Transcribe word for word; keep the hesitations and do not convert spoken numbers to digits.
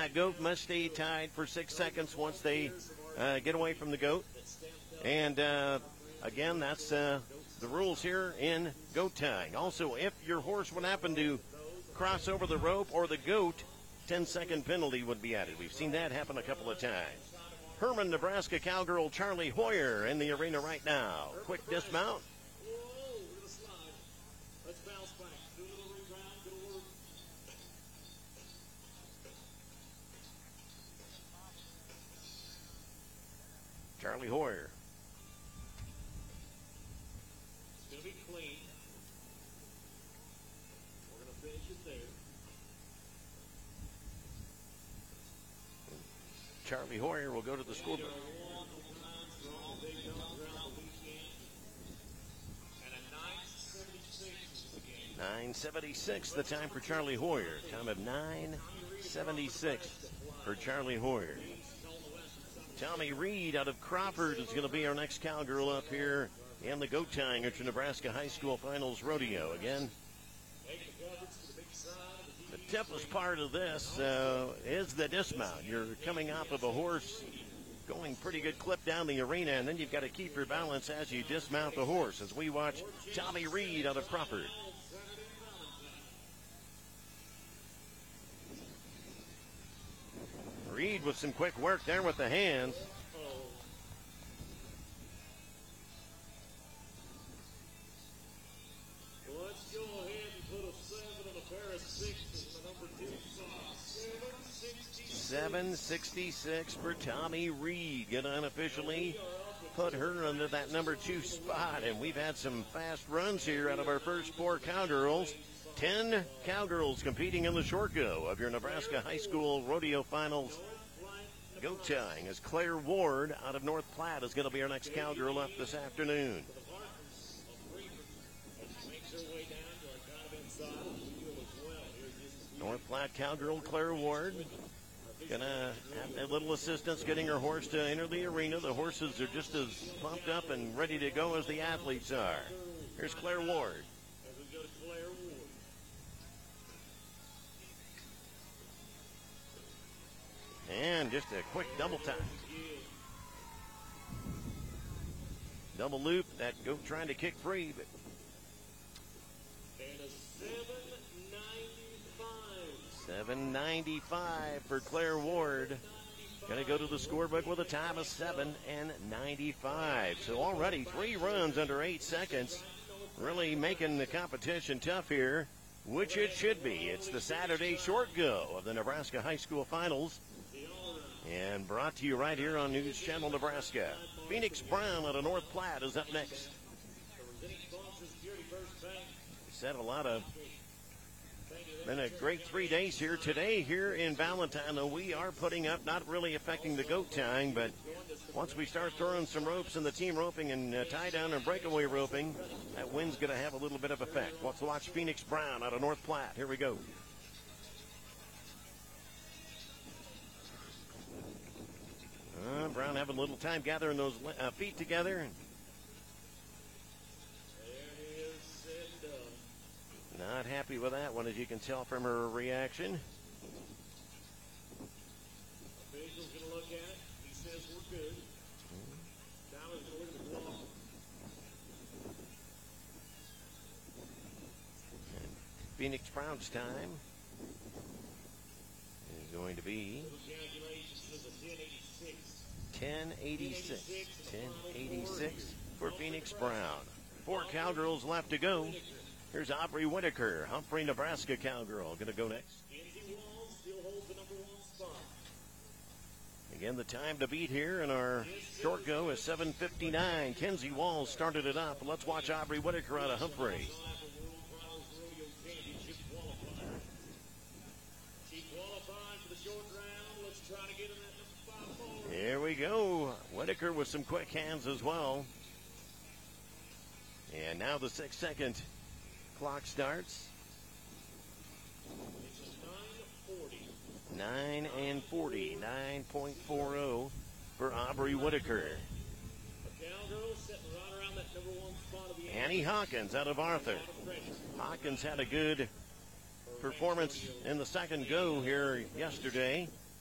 that goat must stay tied for six seconds once they uh, get away from the goat. And uh, again, that's uh, the rules here in goat tying. Also, if your horse would happen to cross over the rope or the goat, ten second penalty would be added. We've seen that happen a couple of times. Herman, Nebraska cowgirl Charlie Hoyer in the arena right now. Quick dismount. Charlie Hoyer. It's going to be clean. We're going to finish it there. Charlie Hoyer will go to the scoreboard. nine seventy-six the time for Charlie Hoyer. Time of nine seventy-six for Charlie Hoyer. Tommy Reed out of Crawford is going to be our next cowgirl up here in the goat tying at your Nebraska High School Finals Rodeo. Again, the toughest part of this uh, is the dismount. You're coming off of a horse going pretty good clip down the arena, and then you've got to keep your balance as you dismount the horse, as we watch Tommy Reed out of Crawford. Reed with some quick work there with the hands. Well, let's go ahead and put a seven and a pair of sixes in the number two spot. seven sixty-six for Tommy Reed. Get unofficially put her under that number two spot. And we've had some fast runs here out of our first four cowgirls. Ten cowgirls competing in the short go of your Nebraska High School Rodeo Finals goat tying, as Claire Ward out of North Platte is going to be our next cowgirl up this afternoon. North Platte cowgirl Claire Ward gonna have a little assistance getting her horse to enter the arena. The horses are just as pumped up and ready to go as the athletes are. Here's Claire Ward. And just a quick double time. Double loop, that goat trying to kick free, but and a seven ninety-five. seven ninety-five for Claire Ward. Going to go to the scorebook with a time of seven and ninety-five. So already three runs under eight seconds. Really making the competition tough here, which it should be. It's the Saturday short go of the Nebraska High School Finals. And brought to you right here on News Channel Nebraska. Phoenix Brown out of North Platte is up next. Said a lot of, been a great three days here. Today here in Valentine, though, we are putting up, not really affecting the goat tying, but once we start throwing some ropes in the team roping and uh, tie down and breakaway roping, that wind's going to have a little bit of effect. Let's watch Phoenix Brown out of North Platte. Here we go. Uh, Brown having a little time gathering those uh, feet together. Not happy with that one, as you can tell from her reaction. Official's going to look at it. He says we're good. Tyler's going to look at the clock. Phoenix Brown's time is going to be ten eighty-six. ten eighty-six for Phoenix Brown. Four cowgirls left to go. Here's Aubrey Whitaker, Humphrey, Nebraska cowgirl, going to go next. Again, the time to beat here in our short go is seven fifty-nine. Kenzie Walls started it up. Let's watch Aubrey Whitaker out of Humphrey. Here we go. Whitaker with some quick hands as well. And now the six second clock starts. nine and forty. nine point four oh for Aubrey Whitaker. Annie Hawkins out of Arthur. Hawkins had a good performance in the second go here yesterday.